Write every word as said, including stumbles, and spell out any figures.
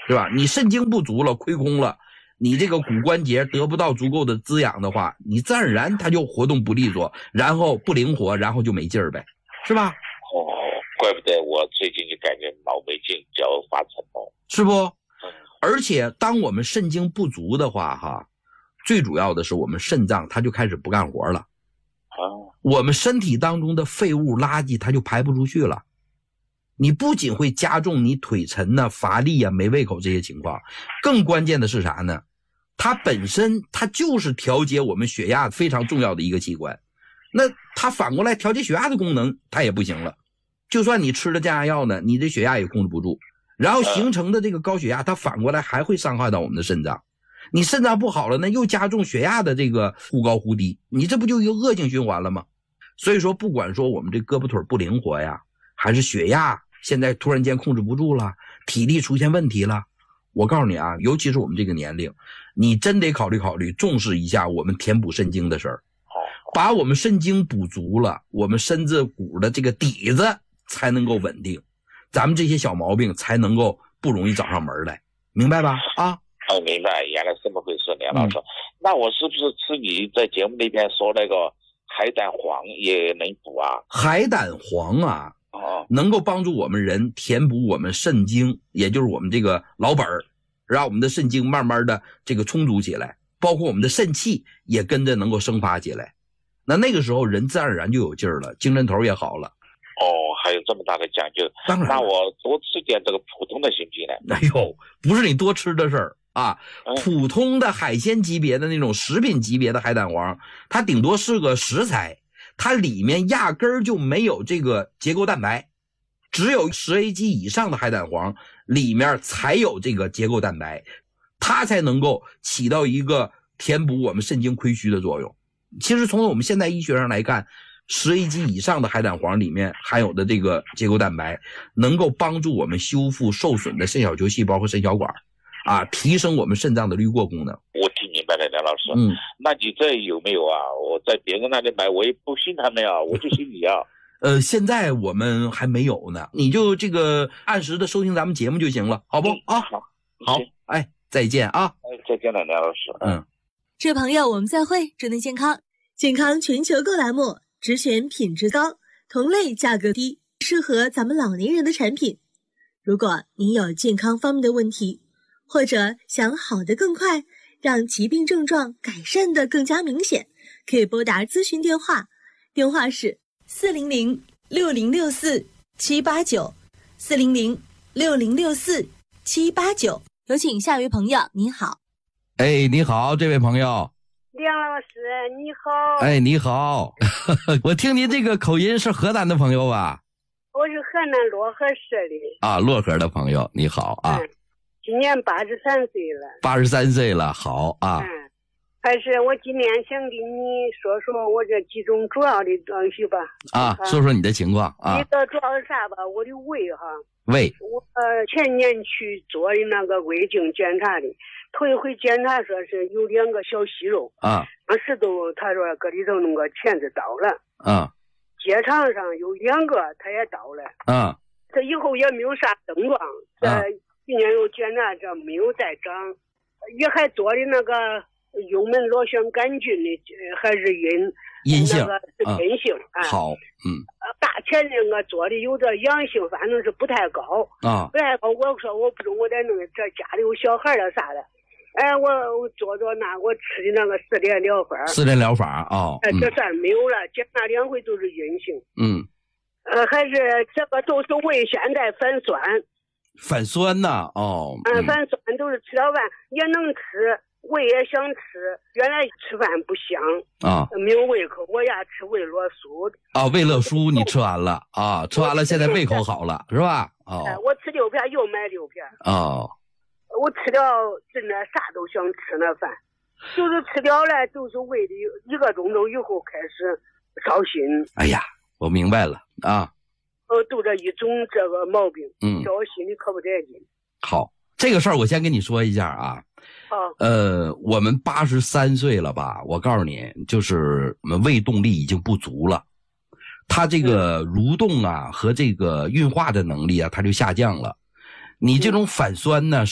是吧？你肾精不足了，亏空了，你这个骨关节得不到足够的滋养的话，你自然而然它就活动不利索，然后不灵活，然后就没劲儿呗，是吧？ 哦，怪不得我最近就感觉脑没劲，脚发沉哦， 是不？而且当我们肾精不足的话哈，最主要的是我们肾脏它就开始不干活了啊，我们身体当中的废物垃圾它就排不出去了，你不仅会加重你腿沉啊、乏力啊、没胃口这些情况，更关键的是啥呢？它本身它就是调节我们血压非常重要的一个器官，那它反过来调节血压的功能它也不行了，就算你吃了降压药呢，你的血压也控制不住，然后形成的这个高血压它反过来还会伤害到我们的肾脏，你肾脏不好了呢，又加重血压的这个忽高忽低，你这不就一个恶性循环了吗？所以说不管说我们这胳膊腿不灵活呀，还是血压现在突然间控制不住了，体力出现问题了，我告诉你啊，尤其是我们这个年龄，你真得考虑考虑，重视一下我们填补肾精的事儿，把我们肾精补足了，我们身子骨的这个底子才能够稳定，咱们这些小毛病才能够不容易找上门来，明白吧？啊， 哦，明白，原来这么回事，梁老师、嗯。那我是不是吃你在节目里边说那个海胆黄也能补啊？ 海胆黄啊， 哦， 能够帮助我们人填补我们肾精，也就是我们这个老本儿，让我们的肾精慢慢的这个充足起来，包括我们的肾气也跟着能够生发起来。那那个时候人自然而然就有劲儿了，精神头也好了。 哦，还有这么大的讲究。 当然， 那我多吃点这个普通的行不行呢？ 哎呦，不是你多吃的事儿啊、嗯，普通的海鲜级别的那种食品级别的海胆黄，它顶多是个食材，它里面压根儿就没有这个结构蛋白，只有十 A 级以上的海胆黄里面才有这个结构蛋白，它才能够起到一个填补我们肾精亏虚的作用。其实从我们现代医学上来看，十 A 级以上的海胆黄里面含有的这个结构蛋白能够帮助我们修复受损的肾小球细胞和肾小管啊，提升我们肾脏的滤过功能。 我听明白了，梁老师。 嗯， 那你这有没有啊？我在别人那里买，我也不信他们啊，我就信你啊。 呃，现在我们还没有呢，你就这个按时的收听咱们节目就行了，好不？啊，好，好，哎，再见啊！ 哎，再见了，梁老师。 嗯， 这位朋友，我们再会，祝您健康。健康全球购栏目，只选品质高、同类价格低、适合咱们老年人的产品。如果您有健康方面的问题，或者想好得更快，让疾病症状改善得更加明显，可以拨打咨询电话，电话是四零零六零六四七八九，四零零六零六四七八九。有请下一位朋友，您好。 哎，你好，这位朋友。 梁老师，你好。 哎，你好，我听您这个口音是河南的朋友吧？ 我是河南漯河市的。 啊，漯河的朋友，你好啊。 嗯，今年八十三岁了。 八十三岁了，好啊。 嗯，还是我今天想跟你说说我这几种主要的东西吧。 啊，说说你的情况啊。 一个主要是啥吧？我的胃哈。 胃。 我呃前年去做的那个胃镜检查的。头一回检查说是有两个小息肉啊， 当时都他说搁里头那个钳子倒了啊， 结肠上有两个他也倒了啊， 这以后也没有啥症状，这今年又检查这没有再长，也还做的那个幽门螺旋杆菌的还是阴阴性， 那个是阴性啊。 好，嗯， 大前那个做的有点阳性，反正是不太高啊， 不太高。我说我不中，我得弄这家里有小孩了啥的。哎，我我做做那我吃的那个四联疗法， 四联疗法啊， 哎、嗯，这算没有了，检查两回都是阴性。 嗯， 呃，还是这个都是胃现在反酸， 反酸呐，哦， 嗯，反酸都是吃了饭也能吃，胃也想吃，原来吃饭不香啊， 没有胃口，我呀吃胃乐舒啊，胃乐舒你吃完了啊，吃完了现在胃口好了是吧？哦， 哎，我吃六片又买六片哦。 我吃了真的啥都想吃那饭，就是吃了了就是胃里一个钟头以后开始烧心。 哎呀，我明白了啊。 呃，都这一种这个毛病， 嗯， 叫我心里可不得劲。 好，这个事儿我先跟你说一下啊。 好。 呃，我们八十三岁了吧？我告诉你，就是我们胃动力已经不足了，它这个蠕动啊和这个运化的能力啊，它就下降了。你这种反酸呢？